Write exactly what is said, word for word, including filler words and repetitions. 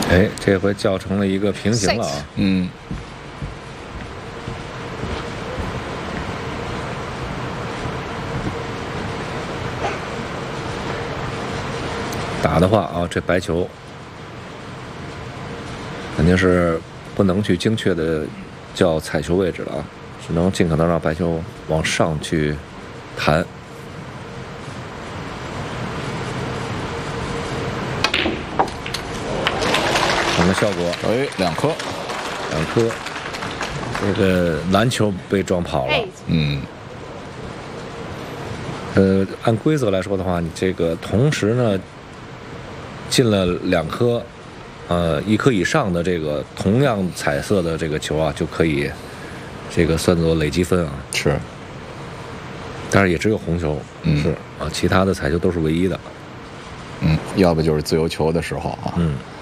哎，这回叫成了一个平行了啊。 嗯。 打的话啊，这白球肯定是不能去精确的叫踩球位置了啊，只能尽可能让白球往上去弹。什么效果？ 哎，两颗， 两颗。这个篮球被撞跑了。 嗯。 呃，按规则来说的话，你这个同时呢进了两颗，呃，一颗以上的这个同样彩色的这个球啊，就可以这个算作累积分啊。 是。 但是也只有红球， 嗯， 是啊，其他的彩球都是唯一的。 嗯，要不就是自由球的时候啊。 嗯。